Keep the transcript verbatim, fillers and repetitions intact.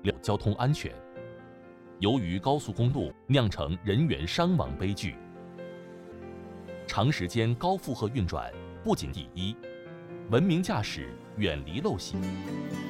交通安全。由于高速公路酿成人员伤亡悲剧，长时间高负荷运转不仅第一，文明驾驶远离陋习。